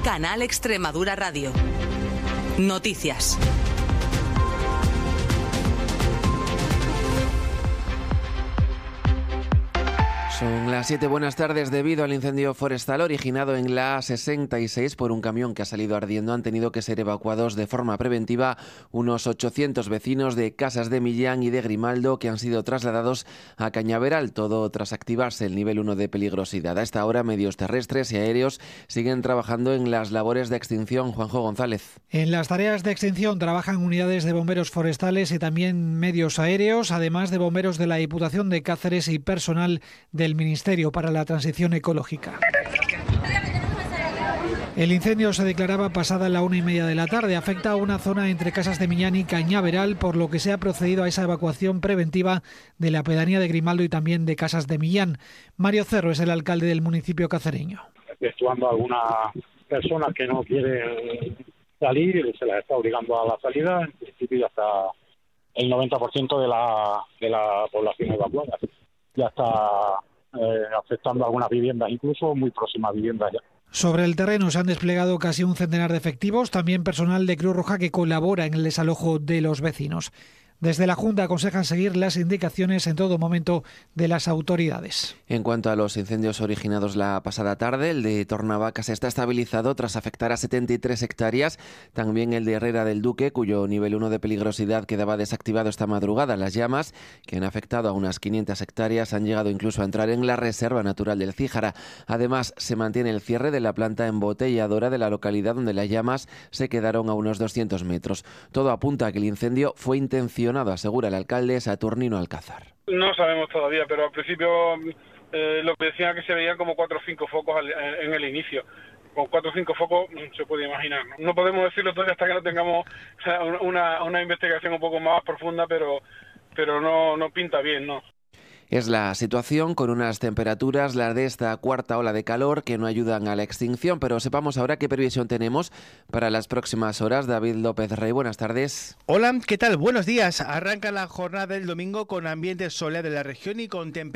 Canal Extremadura Radio. Noticias. Son las 7, buenas tardes. Debido al incendio forestal originado en la A66 por un camión que ha salido ardiendo, han tenido que ser evacuados de forma preventiva unos 800 vecinos de Casas de Millán y de Grimaldo, que han sido trasladados a Cañaveral, todo tras activarse el nivel 1 de peligrosidad. A esta hora, medios terrestres y aéreos siguen trabajando en las labores de extinción. Juanjo González. En las tareas de extinción trabajan unidades de bomberos forestales y también medios aéreos, además de bomberos de la Diputación de Cáceres y personal del Ministerio para la Transición Ecológica. El incendio se declaraba pasada la 1:30 de la tarde. Afecta a una zona entre Casas de Millán y Cañaveral, por lo que se ha procedido a esa evacuación preventiva de la pedanía de Grimaldo y también de Casas de Millán. Mario Cerro es el alcalde del municipio cacereño. Exceptuando a algunas personas que no quieren salir, se las está obligando a la salida. En principio ya está el 90% de la población evacuada. Ya está afectando a algunas viviendas, incluso muy próximas viviendas ya. Sobre el terreno se han desplegado casi un centenar de efectivos, también personal de Cruz Roja que colabora en el desalojo de los vecinos. Desde la Junta aconsejan seguir las indicaciones en todo momento de las autoridades. En cuanto a los incendios originados la pasada tarde, el de Tornavacas está estabilizado tras afectar a 73 hectáreas. También el de Herrera del Duque, cuyo nivel 1 de peligrosidad quedaba desactivado esta madrugada. Las llamas, que han afectado a unas 500 hectáreas, han llegado incluso a entrar en la Reserva Natural del Cíjara. Además, se mantiene el cierre de la planta embotelladora de la localidad, donde las llamas se quedaron a unos 200 metros. Todo apunta a que el incendio fue intencionado, asegura el alcalde Saturnino Alcázar. No sabemos todavía, pero al principio lo que decían que se veían como 4 o 5 focos en el inicio. Con 4 o 5 focos se puede imaginar. No podemos decirlo todavía hasta que no tengamos una investigación un poco más profunda, pero no pinta bien, ¿no? Es la situación con unas temperaturas, las de esta cuarta ola de calor, que no ayudan a la extinción, pero sepamos ahora qué previsión tenemos para las próximas horas. David López Rey, buenas tardes. Hola, ¿qué tal? Buenos días. Arranca la jornada del domingo con ambiente soleado de la región y con temperaturas